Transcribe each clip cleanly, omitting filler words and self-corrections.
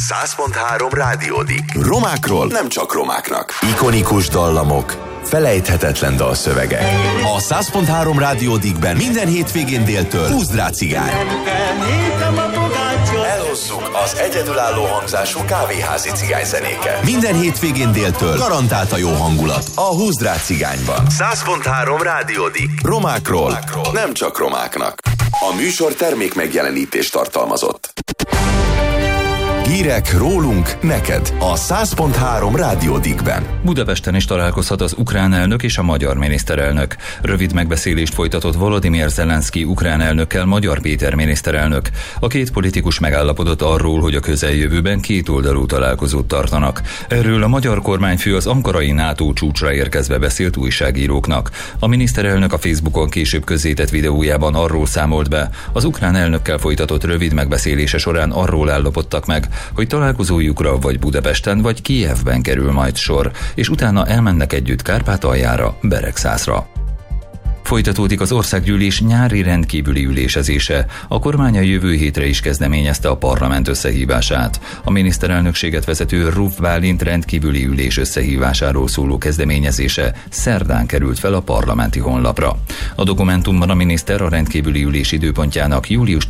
100.3 Rádiódik. Romákról nem csak romáknak. Ikonikus dallamok, felejthetetlen dalszövegek. A 100.3 Rádiódikben minden hétvégén déltől Húzd rá cigány. Elhozzuk az egyedülálló hangzású kávéházi cigányzenéket. Minden hétvégén déltől garantált a jó hangulat a Húzd rá cigányban. 100.3 Rádiódik. Romákról nem csak romáknak. A műsor termék megjelenítést tartalmazott. Hírek rólunk neked a 100.3 Rádiódikben. Budapesten is találkozhat az ukrán elnök és a magyar miniszterelnök. Rövid megbeszélést folytatott Volodymyr Zelenszky ukrán elnökkel Magyar Péter miniszterelnök. A két politikus megállapodott arról, hogy a közeljövőben kétoldalú találkozót tartanak. Erről a magyar kormányfő az ankarai NATO csúcsra érkezve beszélt újságíróknak. A miniszterelnök a Facebookon később közzétett videójában arról számolt be, az ukrán elnökkel folytatott rövid megbeszélése során arról állapodtak meg, hogy találkozójukra vagy Budapesten, vagy Kijevben kerül majd sor, és utána elmennek együtt Kárpátaljára, Beregszászra. Folytatódik az országgyűlés nyári rendkívüli ülésezése. A kormány a jövő hétre is kezdeményezte a parlament összehívását. A miniszterelnökséget vezető Ruf Bálint rendkívüli ülés összehívásáról szóló kezdeményezése szerdán került fel a parlamenti honlapra. A dokumentumban a miniszter a rendkívüli ülés időpontjának július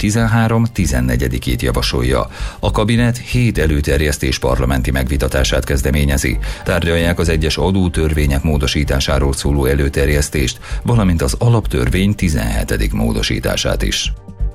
13-14-ét javasolja. A kabinet 7 előterjesztés parlamenti megvitatását kezdeményezi. Tárgyalják az egyes adótörvények módosításáról szóló előterjesztést, valamint az alaptörvény 17. módosítását is.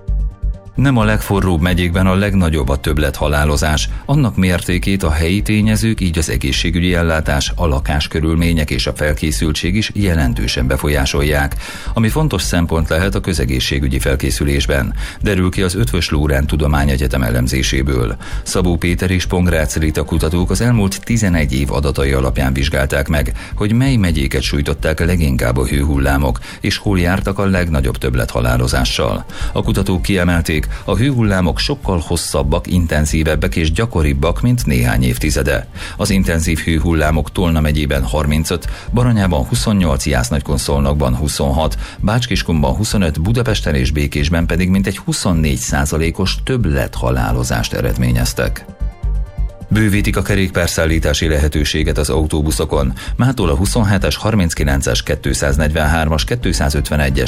Nem a legforróbb megyékben a legnagyobb a többlethalálozás. Annak mértékét a helyi tényezők, így az egészségügyi ellátás, a lakáskörülmények és a felkészültség is jelentősen befolyásolják, ami fontos szempont lehet a közegészségügyi felkészülésben, derül ki az Eötvös Loránd Tudományegyetem elemzéséből. Szabó Péter és Pongrácz Rita kutatók az elmúlt 11 év adatai alapján vizsgálták meg, hogy mely megyéket sújtották leginkább a hőhullámok, és hol jártak a legnagyobb többlethalálozással. A kutatók kiemelték, a hőhullámok sokkal hosszabbak, intenzívebbek és gyakoribbak, mint néhány évtizede. Az intenzív hőhullámok Tolna megyében 35, Baranyában 28, Jász-Nagykun-Szolnokban 26, Bács-Kiskunban 25, Budapesten és Békésben pedig mintegy 24%-os többlethalálozást eredményeztek. Bővítik a kerékpárszállítási lehetőséget az autóbuszokon. Mától a 27-es, 39-es, 243-as, 251-es,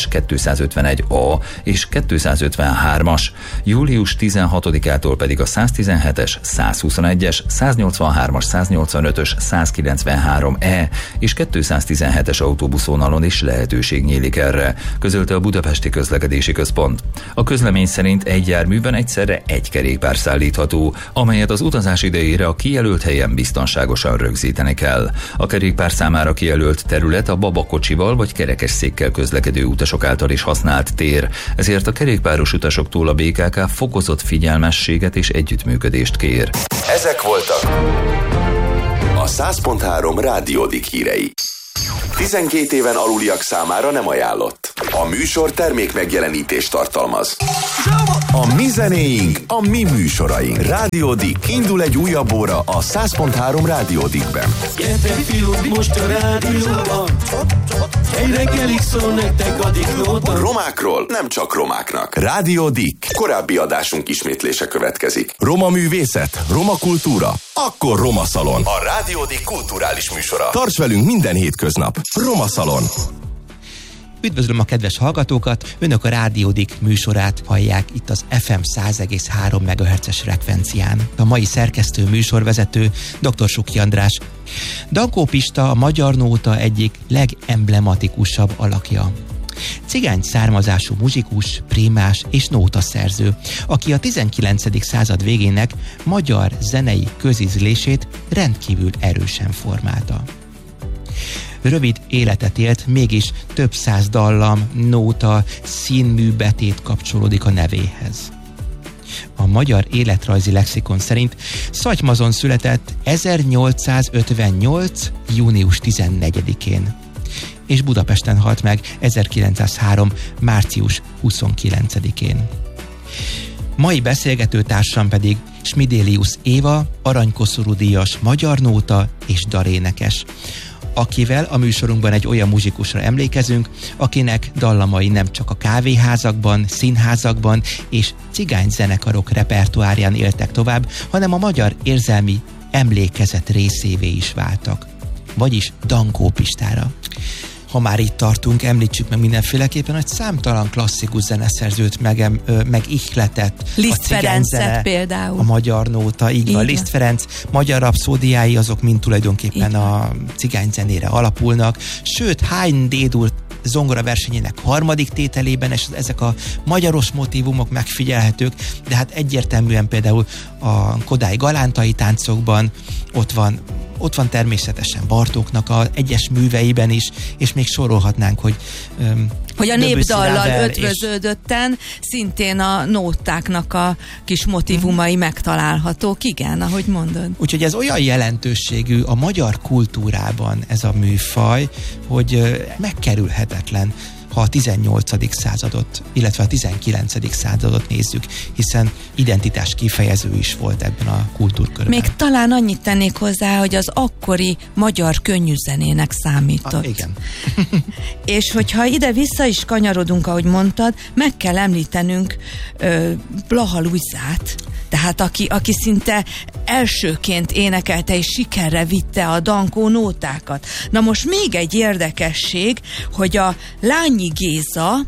251A és 253-as, július 16-ától pedig a 117-es, 121-es, 183-as, 185-ös, 193E és 217-es autóbuszvonalon is lehetőség nyílik erre, közölte a Budapesti Közlekedési Központ. A közlemény szerint egy járműben egyszerre egy kerékpár szállítható, amelyet az utazás idejére a kijelölt helyen biztonságosan rögzíteni kell. A kerékpár számára kijelölt terület a babakocsival vagy kerekesszékkel közlekedő utasok által is használt tér, ezért a kerékpáros utasoktól a BKK fokozott figyelmességet és együttműködést kér. Ezek voltak a 100.3 Rádiódik hírei. 12 éven aluliak számára nem ajánlott. A műsor termék megjelenítést tartalmaz. A mi zenéink, a mi műsoraink. Rádiódik. Indul egy újabb óra a 100.3 Rádiódikben. Gyertek fiúk, most a rádióban. Egy reggelig szól nektek a Diklóban. Romákról nem csak romáknak. Rádiódik. Korábbi adásunk ismétlése következik. Roma művészet, roma kultúra, akkor Roma Szalon. A Rádiódik kulturális műsora. Tarts velünk minden hétköznap. Roma Szalon. Üdvözlöm a kedves hallgatókat! Önök a Rádiódik műsorát hallják itt az FM 100,3 MHz-es frekvencián. A mai szerkesztő műsorvezető dr. Suki András. Dankó Pista a magyar nóta egyik legemblematikusabb alakja. Cigány származású muzsikus, prímás és nótaszerző, aki a 19. század végének magyar zenei közízlését rendkívül erősen formálta. Rövid életet élt, mégis több száz dallam, nóta, színműbetét kapcsolódik a nevéhez. A Magyar Életrajzi Lexikon szerint Szatymazon született 1858. június 14-én, és Budapesten halt meg 1903. március 29-én. Mai beszélgetőtársam pedig Smidélius Éva, aranykoszorú díjas magyar nóta és dalénekes. akivel a műsorunkban egy olyan muzsikusra emlékezünk, akinek dallamai nem csak a kávéházakban, színházakban és cigányzenekarok repertoárján éltek tovább, hanem a magyar érzelmi emlékezet részévé is váltak. Vagyis Dankó Pistára. Ha már itt tartunk, említsük meg mindenféleképpen, hogy számtalan klasszikus zeneszerzőt megihletett. Liszt Ferencet például. A magyar nóta, így van. Liszt Ferenc magyar rapszódiái, azok mind tulajdonképpen a cigányzenére alapulnak. Sőt, Hein D-dur zongora versenyének harmadik tételében, és ezek a magyaros motívumok megfigyelhetők, de hát egyértelműen például a Kodály galántai táncokban ott van természetesen Bartóknak az egyes műveiben is, és még sorolhatnánk, hogy a népdallal ötvöződötten szintén a nótáknak a kis motívumai megtalálhatók, igen, ahogy mondod. Úgyhogy ez olyan jelentőségű a magyar kultúrában ez a műfaj, hogy megkerülhetetlen, ha a 18. századot, illetve a 19. századot nézzük, hiszen identitás kifejező is volt ebben a kultúrkörben. Még talán annyit tennék hozzá, hogy az akkori magyar könnyűzenének számított. Igen. És hogyha ide-vissza is kanyarodunk, ahogy mondtad, meg kell említenünk Blaha Lujzát, tehát aki szinte elsőként énekelte és sikerre vitte a Dankó nótákat. Na most még egy érdekesség, hogy a Lányi Géza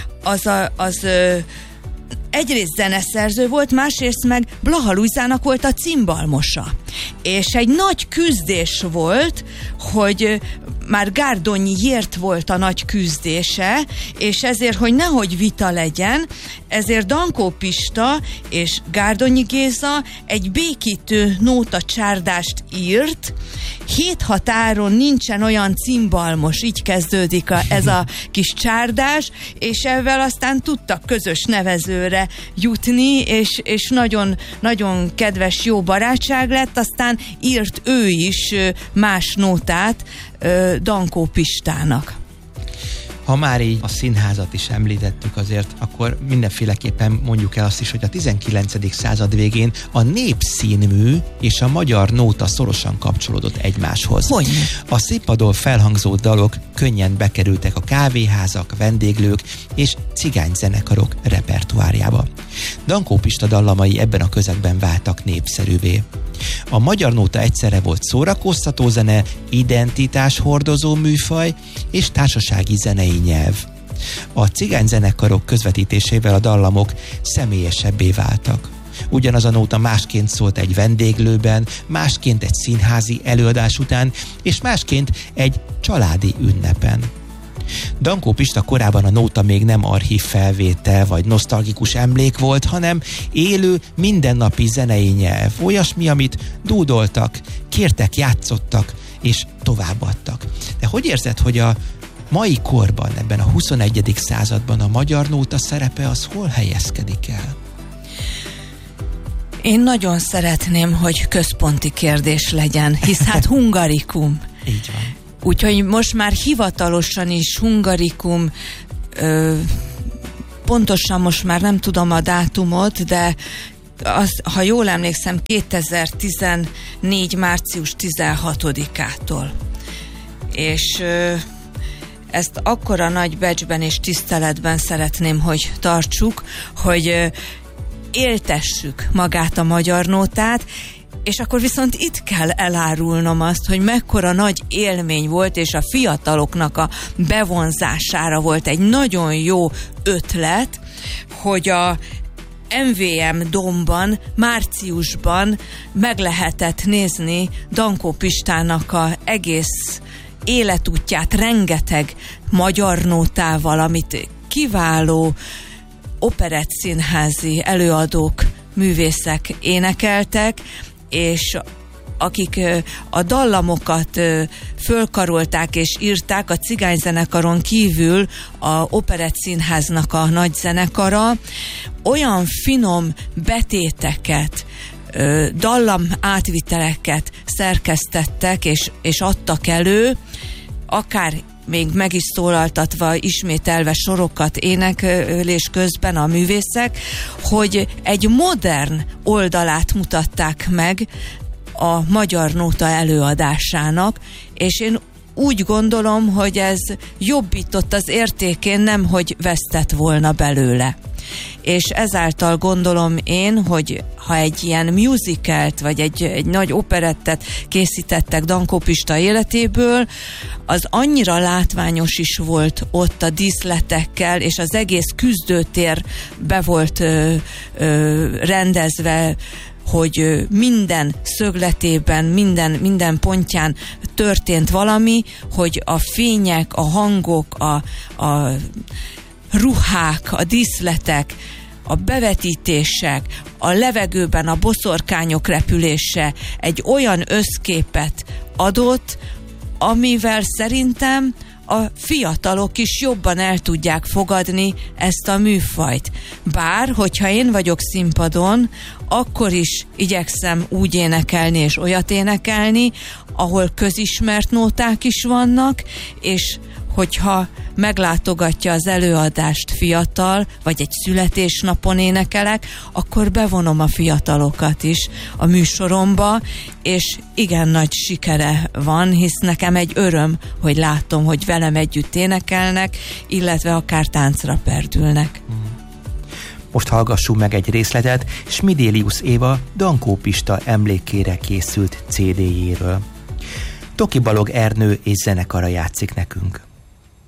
az egyrészt zeneszerző volt, másrészt meg Blaha Lujzának volt a cimbalmosa. És egy nagy küzdés volt, hogy már Gárdonyi Jért volt a nagy küzdése, és ezért, hogy nehogy vita legyen, ezért Dankó Pista és Gárdonyi Géza egy békítő nótacsárdást írt. 7 határon nincsen olyan cimbalmos, így kezdődik ez a kis csárdás, és ezzel aztán tudtak közös nevezőre jutni, és nagyon, nagyon kedves, jó barátság lett, aztán írt ő is más nótát Dankó Pistának. Ha már így a színházat is említettük azért, akkor mindenféleképpen mondjuk el azt is, hogy a 19. század végén a népszínmű és a magyar nóta szorosan kapcsolódott egymáshoz. Hogy? A színpadon felhangzó dalok könnyen bekerültek a kávéházak, vendéglők és cigányzenekarok repertoárjába. Dankó Pista dallamai ebben a közegben váltak népszerűvé. A magyar nóta egyszerre volt szórakoztató zene, identitás hordozó műfaj és társasági zenei nyelv. A cigányzenekarok közvetítésével a dallamok személyesebbé váltak. Ugyanaz a nóta másként szólt egy vendéglőben, másként egy színházi előadás után, és másként egy családi ünnepen. Dankó Pista korában a nóta még nem archív felvétel vagy nosztalgikus emlék volt, hanem élő, mindennapi zenei nyelv. Olyasmi, amit dúdoltak, kértek, játszottak és továbbadtak. De hogy érzed, hogy a mai korban, ebben a 21. században a magyar nóta szerepe az hol helyezkedik el? Én nagyon szeretném, hogy központi kérdés legyen, hisz hát hungarikum. Így van. Úgyhogy most már hivatalosan is hungarikum, pontosan most már nem tudom a dátumot, de ha jól emlékszem, 2014. március 16-ától. És ezt akkora nagy becsben és tiszteletben szeretném, hogy tartsuk, hogy éltessük magát a magyar nótát, és akkor viszont itt kell elárulnom azt, hogy mekkora nagy élmény volt, és a fiataloknak a bevonzására volt egy nagyon jó ötlet, hogy a MVM Domban márciusban meg lehetett nézni Dankó Pistának a egész életútját, rengeteg magyar nótával, amit kiváló operettszínházi előadók, művészek énekeltek, és akik a dallamokat fölkarolták és írták, a cigányzenekaron kívül a operettszínháznak a nagy zenekara olyan finom betéteket, dallam átviteleket szerkesztettek és adtak elő, akár még meg is szólaltatva, ismételve sorokat éneklés közben a művészek, hogy egy modern oldalát mutatták meg a magyar nóta előadásának, és én úgy gondolom, hogy ez jobbított az értékén, nem hogy vesztett volna belőle. És ezáltal gondolom én, hogy ha egy ilyen musicalt, vagy egy nagy operettet készítettek Dankó Pista életéből, az annyira látványos is volt ott a díszletekkel, és az egész küzdőtér be volt rendezve, hogy minden szögletében, minden pontján történt valami, hogy a fények, a hangok, a ruhák, a díszletek, a bevetítések, a levegőben a boszorkányok repülése egy olyan összképet adott, amivel szerintem a fiatalok is jobban el tudják fogadni ezt a műfajt. Bár, hogyha én vagyok színpadon, akkor is igyekszem úgy énekelni és olyat énekelni, ahol közismert nóták is vannak, és hogyha meglátogatja az előadást fiatal, vagy egy születésnapon énekelek, akkor bevonom a fiatalokat is a műsoromba, és igen nagy sikere van, hisz nekem egy öröm, hogy látom, hogy velem együtt énekelnek, illetve akár táncra perdülnek. Most hallgassuk meg egy részletet Smidélius Éva Dankó Pista emlékére készült CD-jéről. Toki Balog Ernő és zenekara játszik nekünk.